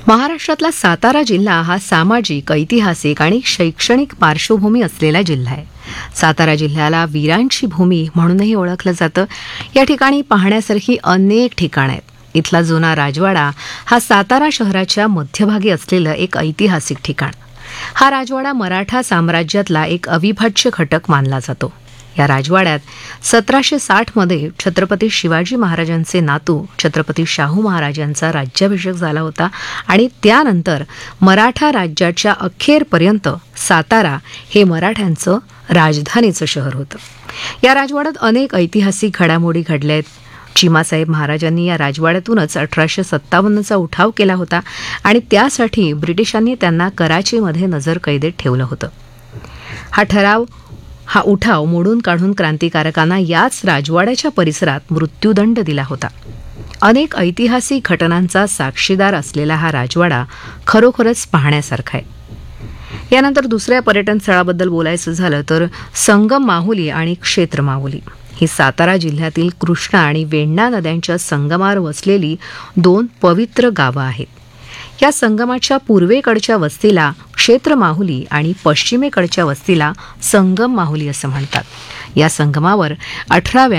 महाराष्ट्रातला सातारा जिल्हा हा सामाजिक, ऐतिहासिक आणि शैक्षणिक पार्श्वभूमी असलेला जिल्हा आहे. सातारा जिल्ह्याला वीरांची भूमी म्हणूनही ओळखलं जातं. या ठिकाणी पाहण्यासारखी अनेक ठिकाणं आहेत. इथला जुना राजवाडा हा सातारा शहराच्या मध्यभागी असलेलं एक ऐतिहासिक ठिकाण. हा राजवाडा मराठा साम्राज्यातला एक अविभाज्य घटक मानला जातो. या राजवाड्यात 1760 मध्ये छत्रपती शिवाजी महाराजांचे नातू छत्रपती शाहू महाराज यांचा राज्याभिषेक झाला होता आणि त्यानंतर मराठा राज्याच्या अखेरपर्यंत सातारा हे मराठ्यांचं राजधानीचं शहर होतं. या राजवाड्यात अनेक ऐतिहासिक घडामोडी घडल्या आहेत. चिमासाहेब महाराजांनी या राजवाड्यातूनच 1857चा उठाव केला होता आणि त्यासाठी ब्रिटिशांनी त्यांना कराचीमध्ये नजरकैदेत ठेवलं होतं. हा उठाव मोडून काढून क्रांतिकारकांना याच राजवाड्याच्या परिसरात मृत्यूदंड दिला होता. अनेक ऐतिहासिक घटनांचा साक्षीदार असलेला हा राजवाडा खरोखरच पाहण्यासारखा आहे. यानंतर दुसऱ्या पर्यटन स्थळाबद्दल बोलायचं झालं तर संगम माहुली आणि क्षेत्र माहुली ही सातारा जिल्ह्यातील कृष्णा आणि वेण्णा नद्यांच्या संगमावर वसलेली दोन पवित्र गावं आहेत. या संगमाच्या पूर्वेकडच्या वस्तीला क्षेत्र माहुली आणि पश्चिमेकडच्या वस्तीला संगम माहुली असं म्हणतात. या संगमावर 18व्या